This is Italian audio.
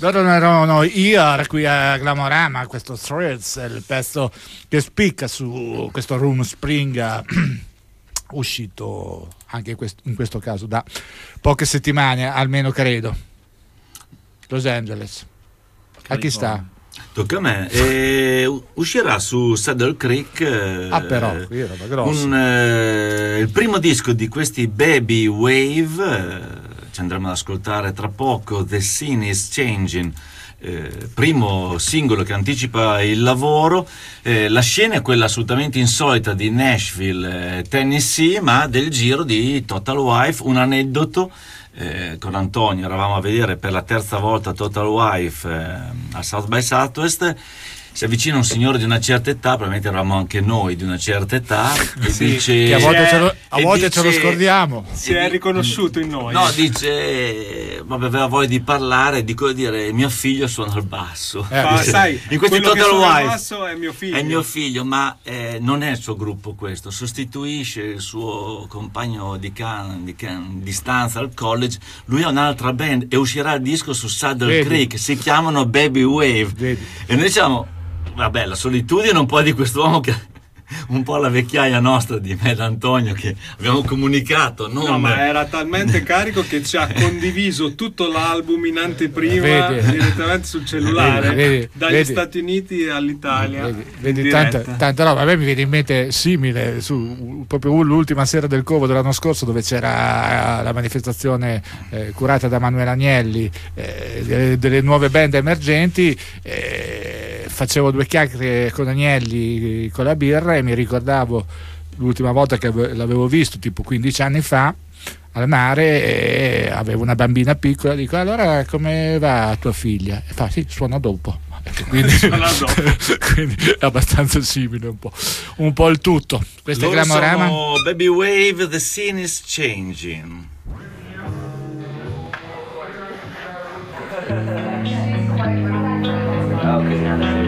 No, io qui a Glamorama, questo Threads è il pezzo che spicca su questo Room Spring uscito anche in questo caso da poche settimane, almeno credo. Los Angeles. A chi sta? Tocca a me. Uscirà su Saddle Creek però qui è roba grossa. il primo disco di questi Baby Wave. Ci andremo ad ascoltare tra poco The Scene is Changing, primo singolo che anticipa il lavoro. La scena è quella assolutamente insolita di Nashville, Tennessee, ma del giro di Total Wife. Un aneddoto: con Antonio eravamo a vedere per la terza volta Total Wife a South by Southwest. Si avvicina un signore di una certa età, probabilmente eravamo anche noi di una certa età, e dice che a volte ce lo scordiamo. Si è riconosciuto in noi. No, dice, aveva voglia di parlare, di dire mio figlio suona il basso. Sai, in questi quello Total che suona Wife il basso è mio figlio. È mio figlio, ma non è il suo gruppo questo, sostituisce il suo compagno di stanza al college. Lui ha un'altra band e uscirà il disco su Saddle Creek, si chiamano Baby Wave. E noi diciamo, vabbè, la solitudine un po' di quest'uomo che un po' la vecchiaia nostra di me ed Antonio, che abbiamo comunicato. No, ma era talmente carico che ci ha condiviso tutto l'album in anteprima direttamente sul cellulare, dagli Stati Uniti all'Italia. Vedi tanta roba. A me mi viene in mente simile proprio l'ultima sera del Covo dell'anno scorso, dove c'era la manifestazione curata da Manuela Agnelli delle nuove band emergenti. Facevo due chiacchiere con Agnelli con la birra e mi ricordavo l'ultima volta che l'avevo visto tipo 15 anni fa al mare, e avevo una bambina piccola. Dico, allora come va tua figlia? E fa, sì, suona dopo. Quindi è abbastanza simile un po' il tutto. Questo è Glamorama. Baby Wave, The Scene is Changing. Okay.